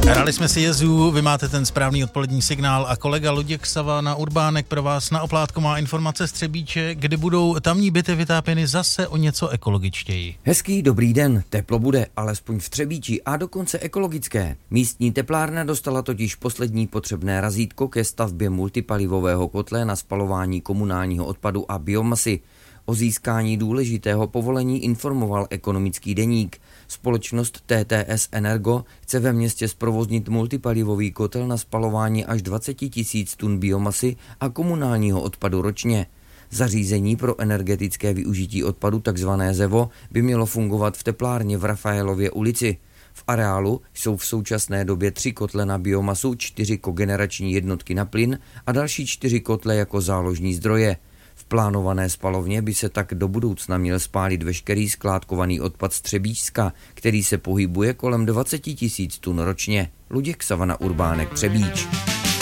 Hráli jsme si Jezu, vy máte ten správný odpolední signál a kolega Luděk Sava na Urbánek pro vás na oplátku má informace z Třebíče, kde budou tamní byty vytápěny zase o něco ekologičtěji. Hezký dobrý den, teplo bude, alespoň v Třebíči a dokonce ekologické. Místní teplárna dostala totiž poslední potřebné razítko ke stavbě multipalivového kotle na spalování komunálního odpadu a biomasy. O získání důležitého povolení informoval Ekonomický deník. Společnost TTS Energo chce ve městě zprovoznit multipalivový kotel na spalování až 20 000 tun biomasy a komunálního odpadu ročně. Zařízení pro energetické využití odpadu, takzvané ZEVO, by mělo fungovat v teplárně v Rafaelově ulici. V areálu jsou v současné době 3 kotle na biomasu, 4 kogenerační jednotky na plyn a další 4 kotle jako záložní zdroje. V plánované spalovně by se tak do budoucna měl spálit veškerý skládkovaný odpad z Třebíčska, který se pohybuje kolem 20 000 tun ročně. Luděk Sava na Urbánek, Třebíč.